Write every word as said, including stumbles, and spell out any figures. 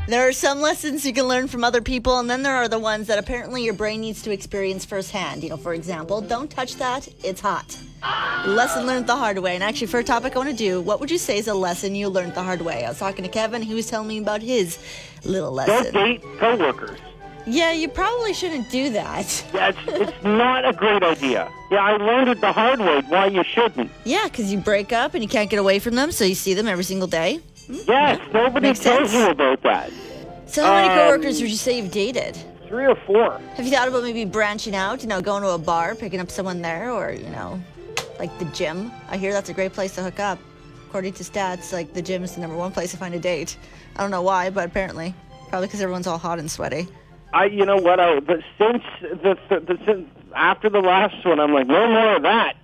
There are some lessons you can learn from other people, and then there are the ones that apparently your brain needs to experience firsthand. You know, for example, don't touch that, it's hot. Lesson learned the hard way. And actually, for a topic I want to do, what would you say is a lesson you learned the hard way? I was talking to Kevin, he was telling me about his little lesson. Don't date coworkers. Yeah, you probably shouldn't do that. Yeah, it's, it's not a great idea. Yeah, I learned it the hard way, why you shouldn't. Yeah, because you break up and you can't get away from them, so you see them every single day. Yes, nobody Makes tells sense. you about that. So how many Um, coworkers would you say you've dated? Three or four. Have you thought about maybe branching out, you know, going to a bar, picking up someone there, or, you know, like the gym? I hear that's a great place to hook up. According to stats, like the gym is the number one place to find a date. I don't know why, but apparently. Probably because everyone's all hot and sweaty. I, you know what, I, but since the, the, the since after the last one, I'm like, no more of that.